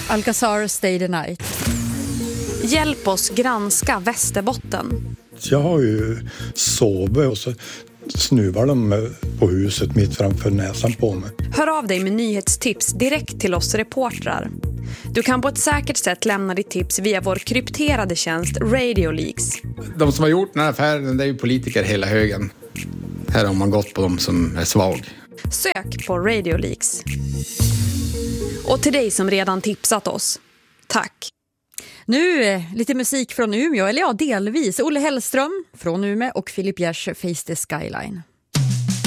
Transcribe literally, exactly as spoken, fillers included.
Alcazar Stay the Night. Hjälp oss granska Västerbotten. Jag har ju sovit och så snuvar de på huset mitt framför näsan på mig. Hör av dig med nyhetstips direkt till oss reportrar. Du kan på ett säkert sätt lämna ditt tips via vår krypterade tjänst Radio Leaks. De som har gjort den här affären, det är ju politiker hela högen. Här har man gått på dem som är svag. Sök på Radio Leaks. Och till dig som redan tipsat oss, tack. Nu eh, lite musik från Umeå, eller ja delvis. Olle Hellström från Umeå och Filip Gers Face the Skyline.